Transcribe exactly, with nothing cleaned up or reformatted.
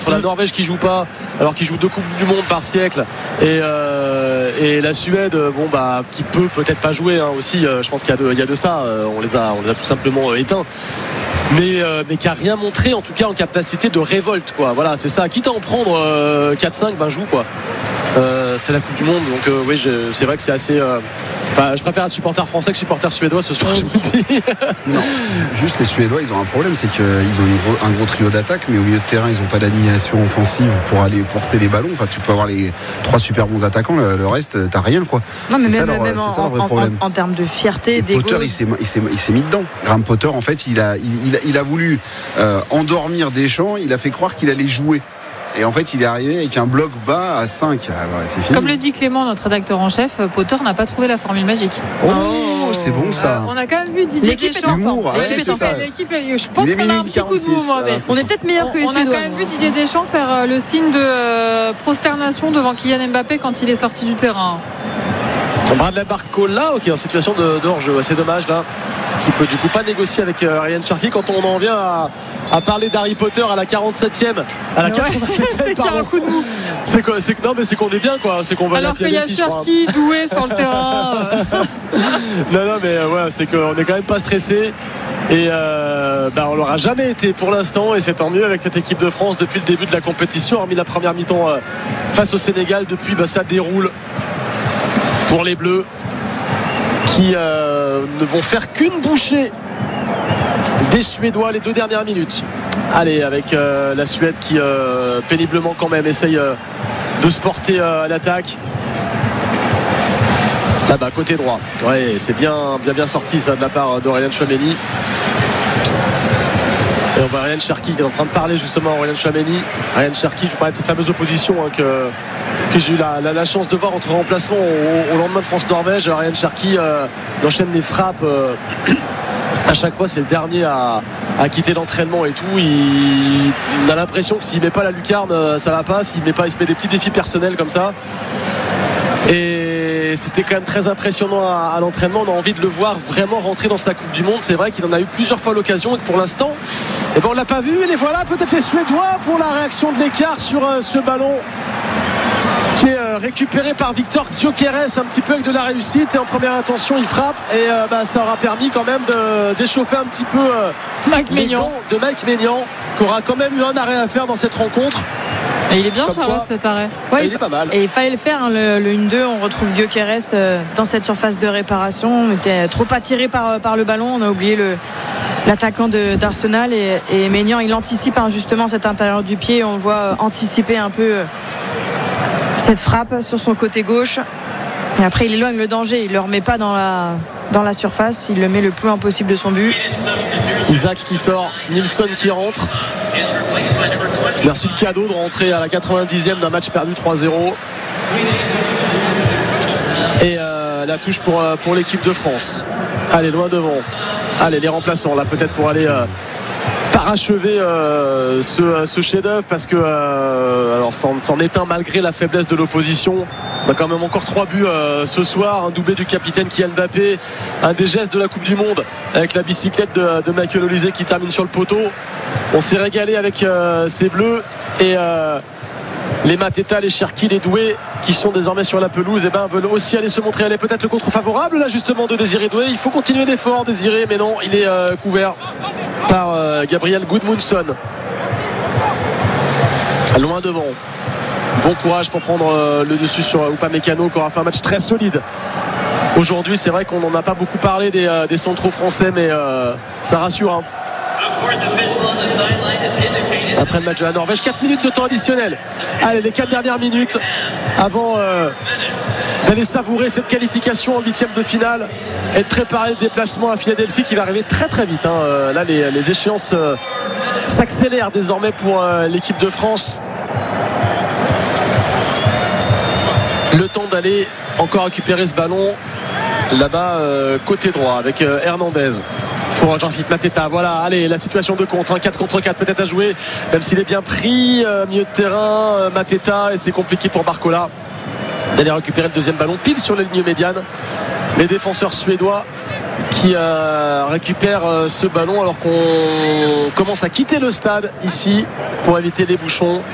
entre la Norvège qui joue pas, alors qu'ils jouent deux coupes du monde par siècle, et, euh, et la Suède, bon bah qui peut peut-être pas jouer hein, aussi. Euh, je pense qu'il y a de, il y a de ça. Euh, on les a, on les a tout simplement euh, éteints. Mais, euh, mais qui a rien montré en tout cas en capacité de révolte quoi. Voilà, c'est ça. Quitte à en prendre euh, quatre cinq, ben joue quoi. Euh, c'est la Coupe du Monde, donc euh, oui, je, c'est vrai que c'est assez. Euh, enfin, je préfère être supporter français que supporter suédois ce soir. Je vous le dis. Non, juste les Suédois, ils ont un problème, c'est qu'ils ont une gros, un gros trio d'attaque, mais au milieu de terrain, ils n'ont pas d'animation offensive pour aller porter les ballons. Enfin, tu peux avoir les trois super bons attaquants, le, le reste, t'as rien quoi. Non, mais c'est même, ça leur, même c'est en, ça leur vrai en, problème. En, en termes de fierté, Et d'égo. Potter, il s'est, il, s'est, il s'est mis dedans. Graham Potter, en fait, il a, il, il a, il a voulu euh, endormir Deschamps. Il a fait croire qu'il allait jouer. Et en fait, il est arrivé avec un bloc bas à cinq. Ah, ouais, c'est fini. Comme le dit Clément, notre rédacteur en chef, Potter n'a pas trouvé la formule magique. Oh, oh c'est bon ça. Euh, on a quand même vu Didier L'équipe Deschamps. L'humour, ouais, L'équipe, c'est ça. L'équipe, je pense Il est qu'on a un minuit petit coup de mou, moi. Mais quarante-six, On est peut-être meilleur que les on, on a Suédois. quand même vu Didier Deschamps faire le signe de euh, prosternation devant Kylian Mbappé quand il est sorti du terrain. Bradley Barcola, ok, en situation de, de hors-jeu. C'est dommage là. Qui peut du coup pas négocier avec euh, Ryan Cherki quand on en vient à, à parler d'Harry Potter à la quarante-septième à la Ouais, quatre-vingt-septième c'est qu'il y a un coup de mou. c'est que, c'est que, non mais c'est qu'on est bien quoi, c'est qu'on va Alors qu'il y a Cherki doué sur le terrain. non non mais euh, ouais, c'est qu'on est quand même pas stressé et euh, bah, on l'aura jamais été pour l'instant et c'est tant mieux avec cette équipe de France depuis le début de la compétition, hormis la première mi-temps euh, face au Sénégal. Depuis bah, ça déroule pour les Bleus qui euh, ne vont faire qu'une bouchée des Suédois les deux dernières minutes. Allez, avec euh, la Suède qui euh, péniblement quand même essaye euh, de se porter euh, à l'attaque. Là-bas, côté droit. Ouais, c'est bien, bien, bien sorti ça de la part d'Aurélien Tchouaméni. Et on voit Ryan Cherki qui est en train de parler justement à Aurélien Tchouaméni. Ryan Cherki, je vous parlais de cette fameuse opposition hein, que, que j'ai eu la, la, la chance de voir entre remplacements au, au lendemain de France-Norvège. Ryan Cherki euh, il enchaîne les frappes. Euh, à chaque fois, c'est le dernier à, à quitter l'entraînement et tout. Il, il a l'impression que s'il met pas la lucarne, ça va pas. S'il met pas, il se met des petits défis personnels comme ça. Et c'était quand même très impressionnant à, à l'entraînement. On a envie de le voir vraiment rentrer dans sa Coupe du Monde. C'est vrai qu'il en a eu plusieurs fois l'occasion et que pour l'instant, eh ben, on l'a pas vu. Et les voilà, peut-être les Suédois pour la réaction de l'écart sur euh, ce ballon qui est euh, récupéré par Victor Gyökeres un petit peu avec de la réussite. Et en première intention, il frappe et euh, bah, ça aura permis quand même de d'échauffer un petit peu euh, Mike Maignan. de Mike Maignan, qui aura quand même eu un arrêt à faire dans cette rencontre. Et il est bien, Comme Charlotte, quoi, cet arrêt. Ouais, il est pas mal. Et il fallait le faire, hein, le, le un deux. On retrouve Gyökeres euh, dans cette surface de réparation. On était trop attiré par, par le ballon. On a oublié le, l'attaquant de, d'Arsenal. Et, et Maignan, il anticipe hein, justement cet intérieur du pied. On le voit euh, anticiper un peu euh, cette frappe sur son côté gauche. Et après, il éloigne le danger. Il ne le remet pas dans la, dans la surface. Il le met le plus loin possible de son but. Isaac qui sort, Nilsson qui rentre. Merci le cadeau de rentrer à la quatre-vingt-dixième d'un match perdu trois zéro. Et euh, la touche pour, euh, pour l'équipe de France. Allez, loin devant. Allez, les remplaçants là peut-être pour aller euh, parachever euh, ce, ce chef-d'œuvre parce que euh, alors c'en, c'en est un malgré la faiblesse de l'opposition. On a quand même encore trois buts euh, ce soir, un doublé du capitaine Kylian Mbappé, un des gestes de la Coupe du Monde avec la bicyclette de, de Michael Olise qui termine sur le poteau. On s'est régalé avec euh, ces Bleus et euh, les Mateta, les Cherki, les Doué qui sont désormais sur la pelouse et ben veulent aussi aller se montrer. Elle est peut-être le contre-favorable là justement de Désiré Doué. Il faut continuer l'effort Désiré, mais non, il est euh, couvert par euh, Gabriel Gudmundsson. Loin devant. Bon courage pour prendre euh, le dessus sur euh, Upamecano qui aura fait un match très solide. Aujourd'hui, c'est vrai qu'on n'en a pas beaucoup parlé des, euh, des centraux français, mais euh, ça rassure. Hein. Après le match de la Norvège, quatre minutes de temps additionnel. Allez, les quatre dernières minutes avant euh, d'aller savourer cette qualification en huitième de finale et de préparer le déplacement à Philadelphie qui va arriver très très vite. Hein. Là, les, les échéances euh, s'accélèrent désormais pour euh, l'équipe de France. Le temps d'aller encore récupérer ce ballon là-bas euh, côté droit avec euh, Hernandez pour Jean-Philippe Mateta. Voilà, allez, la situation de contre, un quatre contre quatre peut-être à jouer, même s'il est bien pris, euh, milieu de terrain, euh, Mateta, et c'est compliqué pour Barcola d'aller récupérer le deuxième ballon pile sur la ligne médiane. Les défenseurs suédois qui euh, récupèrent euh, ce ballon alors qu'on commence à quitter le stade ici pour éviter les bouchons.